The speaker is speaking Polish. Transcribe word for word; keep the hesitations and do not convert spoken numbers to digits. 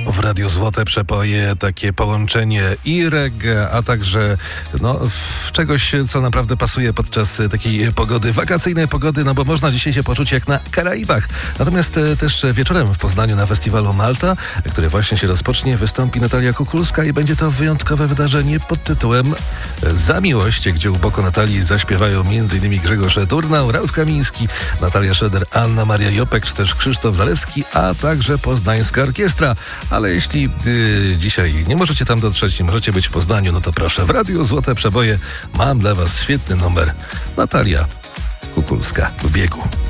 W Radiu Złote Przepoje takie połączenie i reggae, a także no, w czegoś, co naprawdę pasuje podczas takiej pogody, wakacyjnej pogody, no bo można dzisiaj się poczuć jak na Karaibach. Natomiast też wieczorem w Poznaniu na festiwalu Malta, który właśnie się rozpocznie, wystąpi Natalia Kukulska i będzie to wyjątkowe wydarzenie pod tytułem Za miłość, gdzie u boku Natalii zaśpiewają m.in. Grzegorz Turnał, Ralf Kamiński, Natalia Szeder, Anna Maria Jopek czy też Krzysztof Zalewski, a także Poznańska Orkiestra. Ale jeśli yy, dzisiaj nie możecie tam dotrzeć, nie możecie być w Poznaniu, no to proszę, w Radiu Złote Przeboje mam dla was świetny numer. Natalia Kukulska w biegu.